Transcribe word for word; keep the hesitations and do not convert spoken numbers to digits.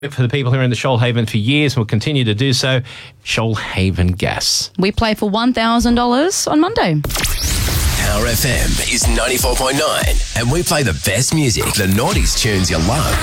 For the people who are in the Shoalhaven for years and will continue to do so, Shoalhaven Gas. We play for one thousand dollars on Monday. Power F M is ninety-four point nine and we play the best music, the noughties tunes you love.